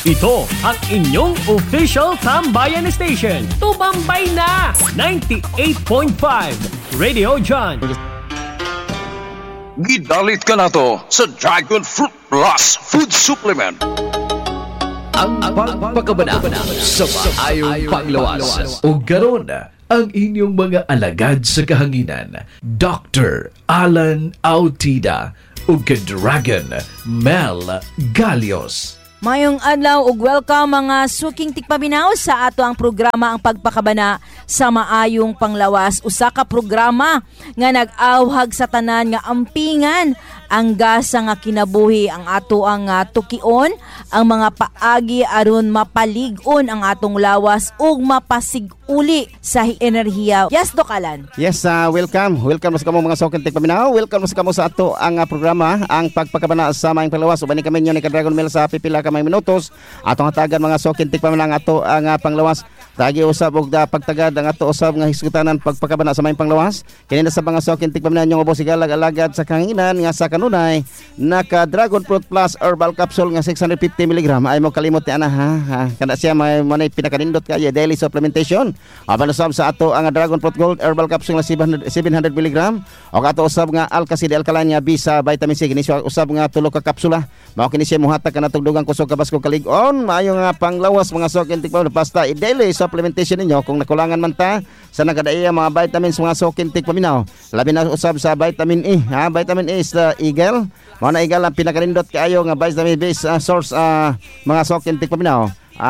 Ito ang inyong official Tambayan Station. Tumambay na! 98.5 Radio John. Gidalit ka na to sa Dragon Fruit Plus Food Supplement. Ang pagpakabana sa maayong panglawas. O garon ang inyong mga alagad sa kahanginan. Dr. Alan Autida o Dragon Mel Galios. Mayong adlaw ug welcome mga suking tikpaminaw sa ato ang programa ang pagpakabana sa maayong panglawas. Usa ka programa nga nag-awhag sa tanan nga ampingan ang gasa nga kinabuhi ang ato ang tukion ang mga paagi aron mapalig-on ang atong lawas ug mapasiguli sa enerhiya. Yes, Doc Alan. Yes, welcome. Welcome sa kamong mga suking tikpaminaw. Welcome sa kamo sa ato ang programa ang pagpakabana sa maayong panglawas. Ubani kami ni Dragon Mel sa pipila ka may minutos atong hatagan mga sokin tikpa man ato ang panglawas tagi usab og pagtagad ang ato usab nga hisgutanan pagpakabana sa may panglawas kini na sa mga sokin tikpa man yung ubos sigalag-alagad sa kahanginan nga sa kanunay naka Dragon Fruit Plus Herbal Capsule nga 650 mg ay mo kalimot ana ha kada siya may pinakanindot kay daily supplementation aban usab sa ato ang Dragon Fruit Gold Herbal Capsule nga 700 mg og ato usab nga Alkacid Alkaline B sa vitamin C kini usab nga tulo ka kapsula mao kini siya muhatag kanatong dugang kusog kabas ko kalig-on maayo nga panglawas mga sokin tikpa basta i-daily supplementation ninyo kung nakulangan man ta sa nagadaiya mga vitamins mga sokin tikpa minaw labi na usab sa vitamin E vitamin E is the eagle mao na eagle ang pinakanindot kaayo nga vitamin based source mga sokin tikpa minaw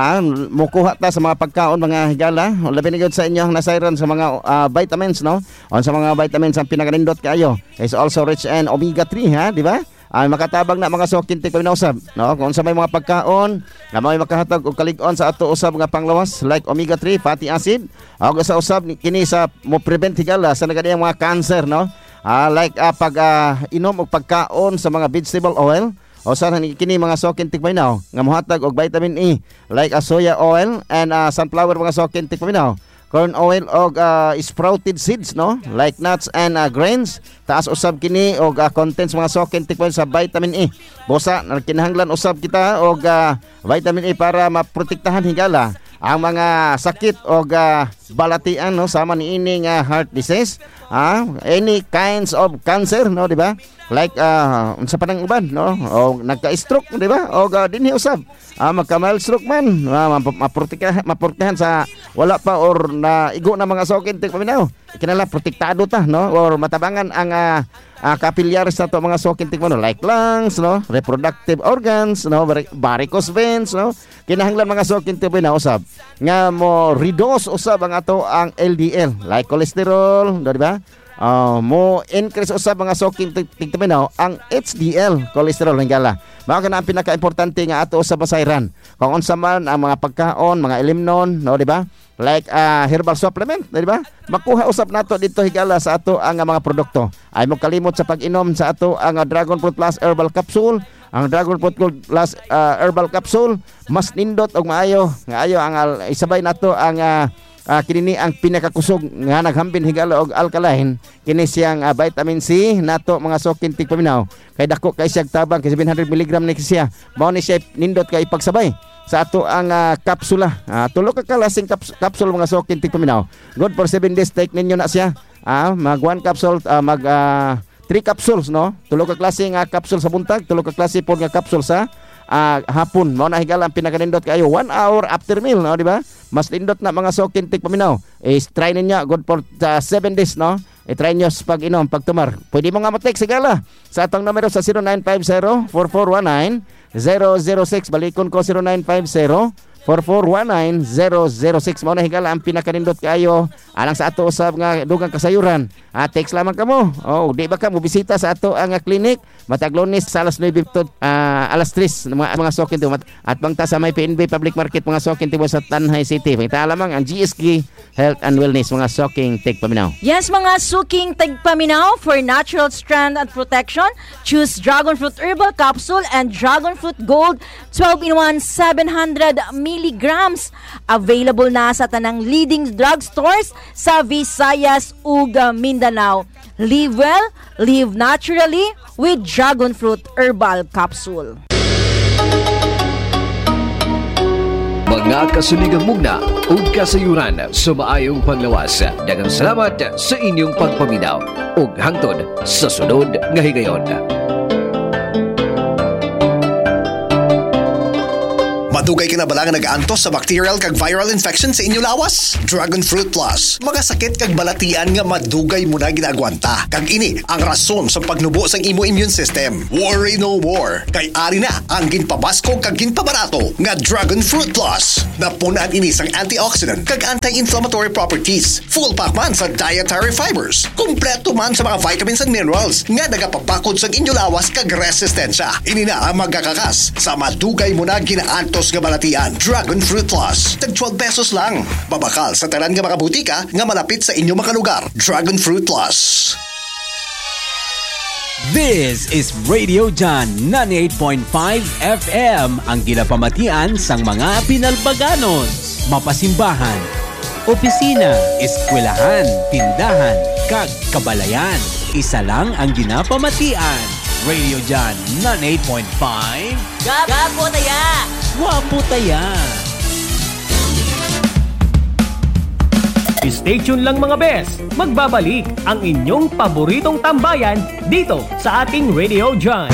mukuha ta sa mga pagkaon mga higala labi na gyud sa inyo nasayron sa mga vitamins no on sa mga vitamins ang pinakanindot kaayo is also rich in omega 3 di ba makatabang na mga sokin tikpa usab no kung sa may mga pagkaon nga may makahatag og kalig-on sa ato usab nga panglawas like omega 3 fatty acid og sa usab kini sa mo prevent higala sa nagadiyang mga cancer no like pag inom og pagkaon sa mga vegetable oil o sa kini mga sokin tikpa nga mohatag og vitamin E like soya oil and sunflower mga sokin tikpa corn oil og sprouted seeds no like nuts and grains taas usab kini og contents mga sokin tikpan sa vitamin E busa kinahanglan usab kita og vitamin E para maprotektahan higala ang mga sakit og balatian no sama niini nga heart disease any kinds of cancer no di ba like unsa pa nang uban no o nagka-stroke di ba o dinhi usab magka-mild stroke man maprotektahan sa wala pa or na igo na mga sokin tikpaminaw kinala protektado ta no or matabangan ang capillaries sa to mga sokin tikpaminaw like lungs no reproductive organs no varicose veins no kinahanglan mga sokin tikpaminaw usab nga mo reduce usab ang ato ang LDL like cholesterol di ba mo increase usab mga soking tikpaminaw ang HDL cholesterol hingala mao kana ang pinaka-importante nga ato usab basayran kung unsa man ang mga pagkaon mga ilimnon no di ba like herbal supplement di ba makuha usab nato dito higala sa ato ang mga produkto ay mo kalimot sa pag-inom sa ato ang Dragon Fruit Plus Herbal Capsule ang Dragon Fruit Plus Herbal Capsule mas nindot og maayo ang isabay nato ang kini ang pinakakusog nga naghambin higala og alkaline kini siyang vitamin C nato mga sokin tikpaminaw kay dako kay siyang tabang kay 700 mg ni siya mao ni siya nindot kay ipagsabay sa ato ang kapsula tulo ka kalasing kapsul mga sokin tikpaminaw good for 7 days take ninyo na siya mag 1 capsule mag 3 capsules no tulo ka klase nga capsule sa buntag tulo ka klase pod nga capsule sa hapon mao na higala ang pinakanindot kayo 1 hour after meal no di ba mas nindot na mga sokin tikpaminaw try ninyo good for 7 days no i-try nyo pag inom pagtumar pwede mo nga ma-text sigala sa atong numero sa 0950-4419-006 balikon ko 0950-4419-006 mao na higala ang pinakanindot kayo alang sa ato usab nga dugang kasayuran text lamang kamo di ba ka mo bisita sa ato ang clinic matag Lunes sa alas 9 to alas 3 mga sokin to at bangta sa may PNB Public Market mga sokin to sa Tanhay City kita lamang ang GSK Health and Wellness mga soking tigpaminaw. Yes mga suking tigpaminaw for natural strength and protection choose Dragon Fruit Herbal Capsule and Dragon Fruit Gold 12-in-1 700 milligrams available na sa tanang leading drugstores sa Visayas ug Mindanao. Live well, live naturally with Dragon Fruit Herbal Capsule. mga kasuligang mugna ug kasayuran sa maayong panglawas. Daghang salamat sa inyong pagpaminaw ug hangtod sa sunod nga higayon. Madugay ka na ba lang nag-antos sa bacterial kag viral infection sa inyo lawas? Dragon Fruit Plus. Mga sakit kag balatian nga madugay mo na ginagwanta. Kag ini ang rason sa pagnubo sang imo immune system. Worry no more. Kay ari na ang ginpabasko kag ginpabarato nga Dragon Fruit Plus. Napunan ini sang antioxidant kag anti-inflammatory properties. Full pack man sa dietary fibers. Kompleto man sa mga vitamins and minerals nga nagapabakod sang inyo lawas kag resistensya. Ini na ang magkakakas sa madugay mo na ginaantos nga balatian. Dragon Fruit Plus. Tag 12 pesos lang. Babakal sa tanan nga mga butika nga malapit sa inyo mga lugar. Dragon Fruit Plus. This is Radio John 98.5 FM, ang ginapamatian sang mga pinalbaganos, mapasimbahan, opisina, eskwelahan, tindahan, kag kabalayan. Isa lang ang ginapamatian. Radio John 98.5. Gapo taya! Wapo taya! Stay tuned lang mga bes. Magbabalik ang inyong paboritong tambayan dito sa ating Radio John.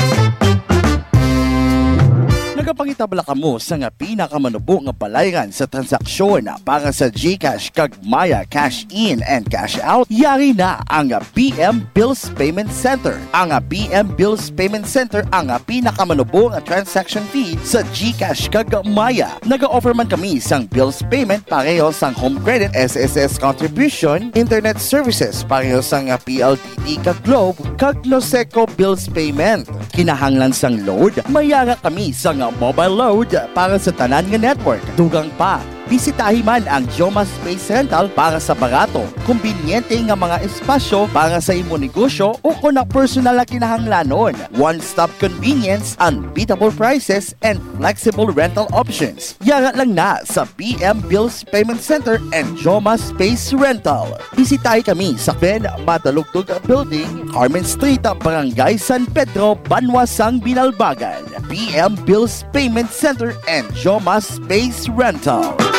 Nagapangitabla ka mo sa nga pinakamanubo nga balayran sa transaksyon para sa GCash kag Maya Cash In and Cash Out. Yari na ang BM Bills Payment Center. Ang BM Bills Payment Center ang pinakamanubo nga transaction fee sa GCash kag Maya. Naga-offer man kami sang bills payment pareho sang home credit, SSS contribution, internet services pareho sang PLDT kag Globe kag Loseco bills payment. Kinahanglan sang load, mayara kami sang mobile load para sa tanan nga network. Dugang pa, bisitahin man ang Joma Space Rental para sa barato, kumbinyente nga mga espasyo para sa imo negosyo o kung na personal na kinahanglanon. One-stop convenience, unbeatable prices, and flexible rental options. Yara lang na sa BM Bills Payment Center and Joma Space Rental. Bisitahin kami sa Ben Matalugtog Building, Carmen Street, Barangay San Pedro, Banwasang, Binalbagan. BM Bills Payment Center and Joma Space Rental.